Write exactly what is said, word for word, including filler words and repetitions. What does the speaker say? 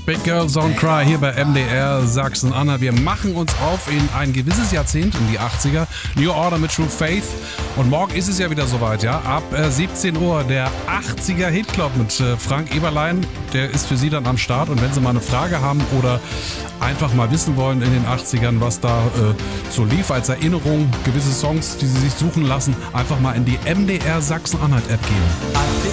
Big Girls Don't Cry hier bei M D R Sachsen-Anhalt. Wir machen uns auf in ein gewisses Jahrzehnt, in die achtziger. New Order mit True Faith. Und morgen ist es ja wieder soweit, ja. Ab äh, siebzehn Uhr der achtziger Hitclub mit äh, Frank Eberlein. Der ist für Sie dann am Start. Und wenn Sie mal eine Frage haben oder einfach mal wissen wollen in den achtzigern, was da äh, so lief als Erinnerung, gewisse Songs, die Sie sich suchen lassen, einfach mal in die M D R Sachsen-Anhalt App gehen.